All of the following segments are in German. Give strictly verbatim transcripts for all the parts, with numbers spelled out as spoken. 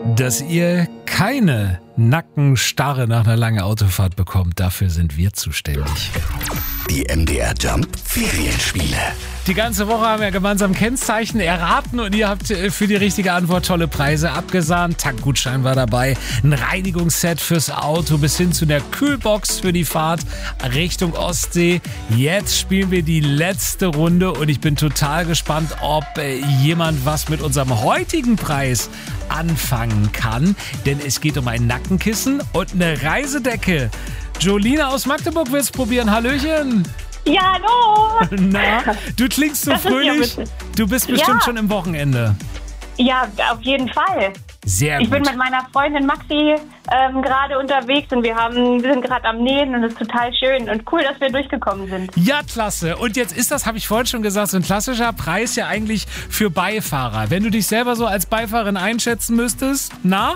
Dass ihr keine Nackenstarre nach einer langen Autofahrt bekommt, dafür sind wir zuständig. Die M D R Jump Ferienspiele. Die ganze Woche haben wir gemeinsam Kennzeichen erraten und ihr habt für die richtige Antwort tolle Preise abgesahnt. Tankgutschein war dabei, ein Reinigungsset fürs Auto bis hin zu der Kühlbox für die Fahrt Richtung Ostsee. Jetzt spielen wir die letzte Runde und ich bin total gespannt, ob jemand was mit unserem heutigen Preis anfangen kann. Denn es geht um ein Nackenkissen und eine Reisedecke. Jolina aus Magdeburg will's probieren. Hallöchen. Ja, hallo. Na, du klingst so Das ist ja fröhlich. witzig. Du bist bestimmt Ja. schon im Wochenende. Ja, auf jeden Fall. Sehr Ich bin gut. mit meiner Freundin Maxi ähm, gerade unterwegs und wir haben, wir sind gerade am Nähen und es ist total schön und cool, dass wir durchgekommen sind. Ja, klasse. Und jetzt ist das, habe ich vorhin schon gesagt, so ein klassischer Preis ja eigentlich für Beifahrer. Wenn du dich selber so als Beifahrerin einschätzen müsstest, na?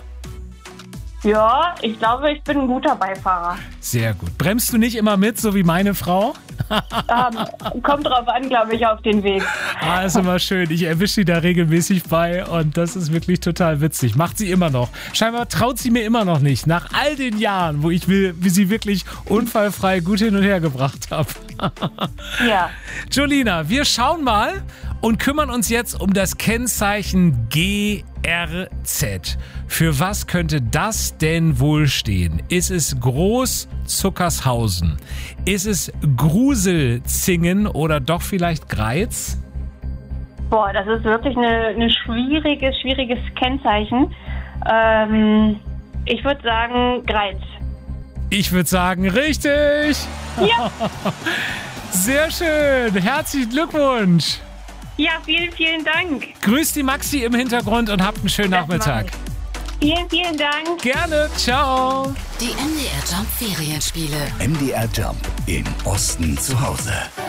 Ja, ich glaube, ich bin ein guter Beifahrer. Sehr gut. Bremst du nicht immer mit, so wie meine Frau? Ähm, kommt drauf an, glaube ich, auf den Weg. Ah, ist immer schön. Ich erwische sie da regelmäßig bei und das ist wirklich total witzig. Macht sie immer noch. Scheinbar traut sie mir immer noch nicht. Nach all den Jahren, wo ich will, wie sie wirklich unfallfrei gut hin und her gebracht habe. Ja. Jolina, wir schauen mal und kümmern uns jetzt um das Kennzeichen G R Z. Für was könnte das denn wohl stehen? Ist es Groß-Zuckershausen? Ist es Gruselzingen oder doch vielleicht Greiz? Boah, das ist wirklich eine, eine schwieriges, schwieriges Kennzeichen. Ähm, ich würde sagen, Greiz. Ich würde sagen, richtig! Ja. Sehr schön! Herzlichen Glückwunsch! Ja, vielen, vielen Dank. Grüßt die Maxi im Hintergrund und habt einen schönen Das Nachmittag. mach Vielen, vielen Dank. Gerne, ciao! Die M D R Jump Ferienspiele. M D R Jump im Osten zu Hause.